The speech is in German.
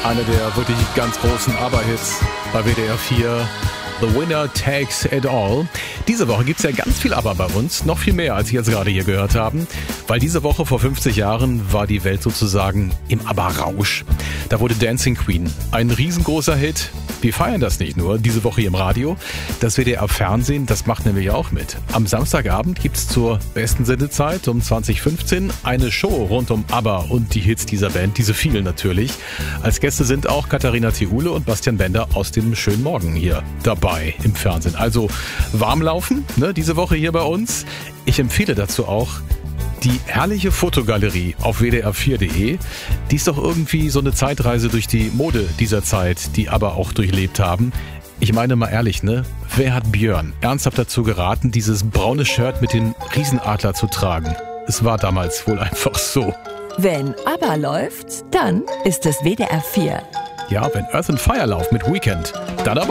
Einer der wirklich ganz großen ABBA-Hits bei WDR 4. The Winner Takes It All. Diese Woche gibt's ja ganz viel ABBA bei uns. Noch viel mehr, als Sie jetzt gerade hier gehört haben. Weil diese Woche vor 50 Jahren war die Welt sozusagen im ABBA-Rausch. Da wurde Dancing Queen ein riesengroßer Hit. Wir feiern das nicht nur diese Woche hier im Radio. Das WDR-Fernsehen, das macht nämlich auch mit. Am Samstagabend gibt's zur besten Sendezeit um 20:15 eine Show rund um ABBA und die Hits dieser Band, diese vielen natürlich. Als Gäste sind auch Katharina Thiule und Bastian Bender aus dem Schönen Morgen hier dabei im Fernsehen. Also warm laufen, ne, diese Woche hier bei uns. Ich empfehle dazu auch die herrliche Fotogalerie auf wdr4.de. Die ist doch irgendwie so eine Zeitreise durch die Mode dieser Zeit, die aber auch durchlebt haben. Ich meine mal ehrlich, ne? Wer hat Björn ernsthaft dazu geraten, dieses braune Shirt mit dem Riesenadler zu tragen? Es war damals wohl einfach so. Wenn ABBA läuft, dann ist es WDR 4. Ja, wenn Earth and Fire läuft mit Weekend, dann aber